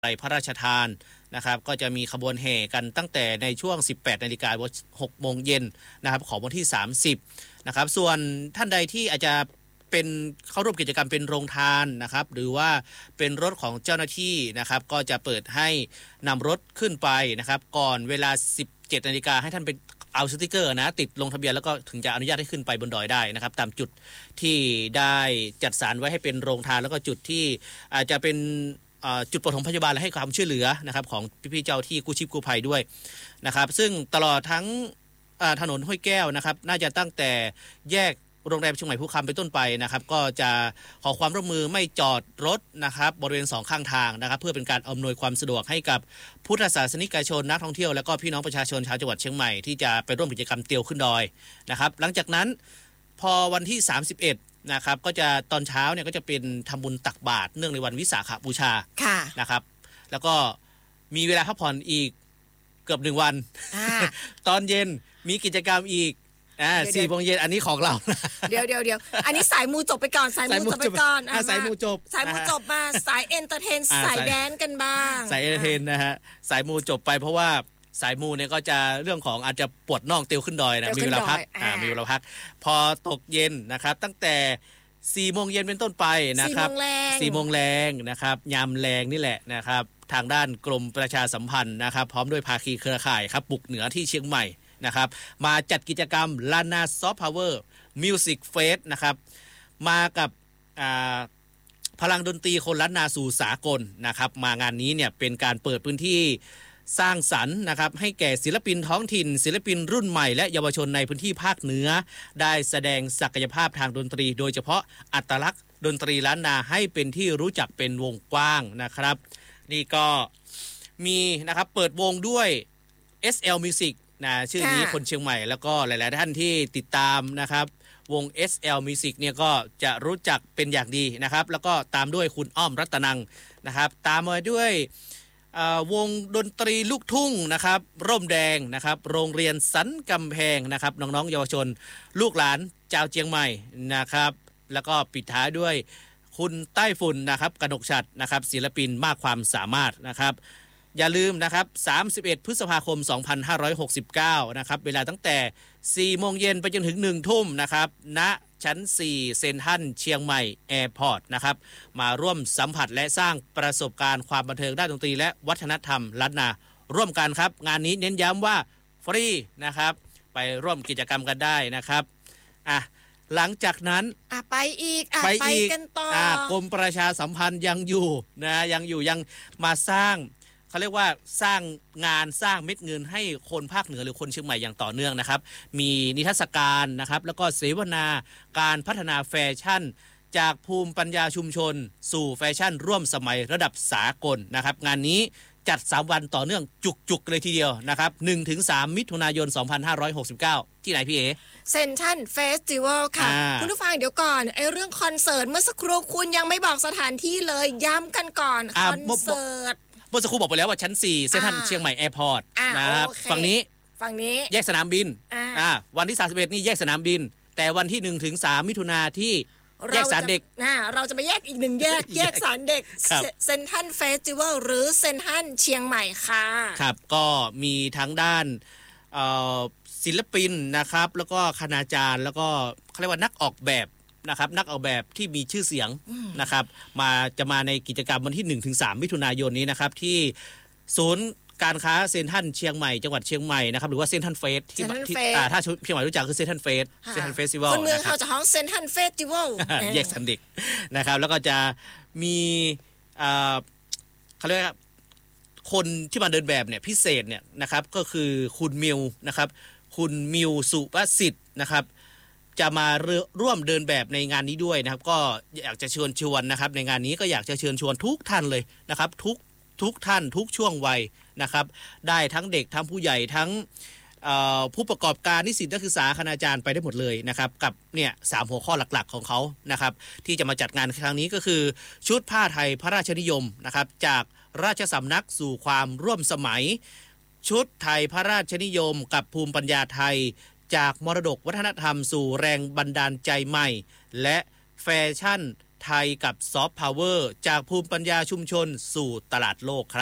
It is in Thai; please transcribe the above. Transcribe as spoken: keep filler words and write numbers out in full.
ไปพระราชทานนะครับก็จะมีขบวนแห่กันตั้งแต่ในช่วง สิบแปดนาฬิกา หกโมงเย็นนะครับของวันที่สามสิบนะครับส่วนท่านใดที่อาจจะเป็นเข้าร่วมกิจกรรมเป็นโรงทานนะครับหรือว่าเป็นรถของเจ้าหน้าที่นะครับก็จะเปิดให้นำรถขึ้นไปนะครับก่อนเวลา สิบเจ็ดนาฬิกาให้ท่านไปเอาสติกเกอร์นะติดลงทะเบียนแล้วก็ถึงจะอนุญาตให้ขึ้นไปบนดอยได้นะครับตามจุดที่ได้จัดสรรไว้ให้เป็นโรงทานแล้วก็จุดที่อาจจะเป็นจุดปฐมพยาบาลและให้ความช่วยเหลือนะครับของพี่ๆเจ้าที่กู้ชีพกู้ภัยด้วยนะครับซึ่งตลอดทั้งถนนห้วยแก้วนะครับน่าจะตั้งแต่แยกโรงแรมเชียงใหม่ภูคำเป็นต้นไปนะครับก็จะขอความร่วมมือไม่จอดรถนะครับบริเวณสองข้างทางนะครับเพื่อเป็นการอำนวยความสะดวกให้กับพุทธศาสนิกชนนักท่องเที่ยวและก็พี่น้องประชาชนชาวจังหวัดเชียงใหม่ที่จะไปร่วมกิจกรรมเตียวขึ้นดอยนะครับหลังจากนั้นพอวันที่สามสิบเอ็ดนะครับก็จะตอนเช้าเนี่ยก็จะเป็นทำบุญตักบาตรเนื่องในวันวิสาขบูชานะครับแล้วก็มีเวลาพักผ่อนอีกเกือบหนึ่งวันตอนเย็นมีกิจกรรมอีกอ่าสี่โมงเย็นอันนี้ของเราเดี๋ยวเดี๋ยวเดี๋ยวอันนี้สายมูจบไปก่อนสายมูจบไปก่อนสายมูจบสายมูจบมาสายเอนเตอร์เทนสายแดนกันบ้างสายเอนเตอร์เทนนะฮะสายมูจบไปเพราะว่าสายมูเนี่ยก็จะเรื่องของอาจจะปวดน่องเตียวขึ้นดอยนะมีเวลาพักอ่ามีเวลาพักพอตกเย็นนะครับตั้งแต่สี่โมงเย็นเป็นต้นไปนะครับสี่โมงแรงนะครับยามแรงนี่แหละนะครับทางด้านกรมประชาสัมพันธ์นะครับพร้อมด้วยภาคีเครือข่ายครับบุกเหนือที่เชียงใหม่นะครับมาจัดกิจกรรมลานาซอฟต์พาวเวอร์มิวสิกเฟสนะครับมากับพลังดนตรีคนล้านนาสู่สากลนะครับมางานนี้เนี่ยเป็นการเปิดพื้นที่สร้างสรรค์นะครับให้แก่ศิลปินท้องถิ่นศิลปินรุ่นใหม่และเยาวชนในพื้นที่ภาคเหนือได้แสดงศักยภาพทางดนตรีโดยเฉพาะอัตลักษณ์ดนตรีล้านนาให้เป็นที่รู้จักเป็นวงกว้างนะครับนี่ก็มีนะครับเปิดวงด้วย เอส แอล Music นะชื่อนี้คนเชียงใหม่แล้วก็หลายๆท่านที่ติดตามนะครับวง เอส แอล Music เนี่ยก็จะรู้จักเป็นอย่างดีนะครับแล้วก็ตามด้วยคุณอ้อมรัตนังนะครับตามมาด้วยวงดนตรีลูกทุ่งนะครับร่มแดงนะครับโรงเรียนสันกำแพงนะครับน้องๆเยาวชนลูกหลานชาวเชียงใหม่นะครับแล้วก็ปิดท้ายด้วยคุณใต้ฝุ่นนะครับกนกฉัตรนะครับศิลปินมากความสามารถนะครับอย่าลืมนะครับสามสิบเอ็ดพฤษภาคมสองพันห้าร้อยหกสิบเก้านะครับเวลาตั้งแต่สี่โมงเย็นไปจนถึงหนึ่งทุ่มนะครับณชั้นสี่เซ็นทรัลเชียงใหม่แอร์พอร์ตนะครับมาร่วมสัมผัสและสร้างประสบการณ์ความบันเทิงด้านดนตรีและวัฒนธรรมล้านนาร่วมกันครับงานนี้เน้นย้ำว่าฟรีนะครับไปร่วมกิจกรรมกันได้นะครับอ่ะหลังจากนั้นอ่ะไปอีกอ่ะไปกันต่ออ่ะกรมประชาสัมพันธ์ยังอยู่นะยังอยู่ยังมาสร้างเขาเรียกว่าสร้างงานสร้างเม็ดเงินให้คนภาคเหนือหรือคนเชียงใหม่อย่างต่อเนื่องนะครับมีนิทรรศการนะครับแล้วก็เสวนาการพัฒนาแฟชั่นจากภูมิปัญญาชุมชนสู่แฟชั่นร่วมสมัยระดับสากลนะครับงานนี้จัดสามวันต่อเนื่องจุกๆเลยทีเดียวนะครับ หนึ่งถึงสาม มิถุนายนสองพันห้าร้อยหกสิบเก้าที่ไหนพี่เอเซนทรัลเฟสติวัลค่ะคุณผู้ฟังเดี๋ยวก่อนไอ้เรื่องคอนเสิร์ตเมื่อสักครู่คุณยังไม่บอกสถานที่เลยย้ำกันก่อนคอนเสิร์ตเมื่อสักครู่บอกไปแล้วว่าชั้นสี่เซ็นทรัลเชียงใหม่แอร์พอร์ตนะครับฝั่งนี้ฝั่งนี้แยกสนามบินอ่าวันที่สามสิบเอ็ดนี่แยกสนามบินแต่วันที่หนึ่งถึงสามมิถุนาที่แยกสารเด็กนะเราจะไปแยกอีกหนึ่งแยกแยกสารเด็กเซ็นทรัลเฟสติวัลหรือเซ็นทรัลเชียงใหม่ค่ะครับก็มีทั้งด้านศิลปินนะครับแล้วก็คณาจารย์แล้วก็เขาเรียกว่านักออกแบบนะครับนักออกแบบที่มีชื่อเสียงนะครับมาจะมาในกิจกรรมวันที่ หนึ่งถึงสาม มิถุนายนนี้นะครับที่ศูนย์การค้าเซ็นทรัลเชียงใหม่จังหวัดเชียงใหม่นะครับหรือว่าเซ็นทรัลเฟสที่ถ้าเชียงใหม่รู้จักคือเซ็นทรัลเฟสเซ็นทรัลเฟสติวัลคนเมืองเขาจะฮ้องเซ็นทรัลเฟสติวัลแยกสันเด็กนะครับแล้วก็จะมีเขาเรียกคนที่มาเดินแบบเนี่ยพิเศษเนี่ยนะครับก็คือคุณมิวนะครับคุณมิวสุภสิทธิ์นะครับจะมาร่วมเดินแบบในงานนี้ด้วยนะครับก็อยากจะเชิญชวนนะครับในงานนี้ก็อยากจะเชิญชวนทุกท่านเลยนะครับทุกทุกท่านทุกช่วงวัยนะครับได้ทั้งเด็กทั้งผู้ใหญ่ทั้งผู้ประกอบการนิสิตนักศึกษาคณาจารย์ไปได้หมดเลยนะครับกับเนี่ยสามหัวข้อหลักๆของเขานะครับที่จะมาจัดงานครั้งนี้ก็คือชุดผ้าไทยพระราชนิยมนะครับจากราชสำนักสู่ความร่วมสมัยชุดไทยพระราชนิยมกับภูมิปัญญาไทยจากมรดกวัฒนธรรมสู่แรงบันดาลใจใหม่และแฟชั่นไทยกับซอฟต์พาวเวอร์จากภูมิปัญญาชุมชนสู่ตลาดโลกครับ